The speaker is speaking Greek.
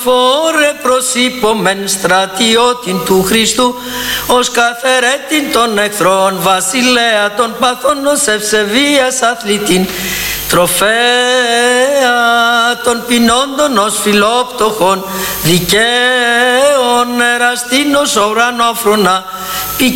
αφόρε προσήπομεν στρατιώτην του Χριστού, ως καθαιρέτην των εχθρών, βασιλέα των παθών, ως ευσεβίας αθλητήν, τροφέα των πεινώντων ως φιλόπτωχων, δικαίων εραστήν ως ουρανόφρονα,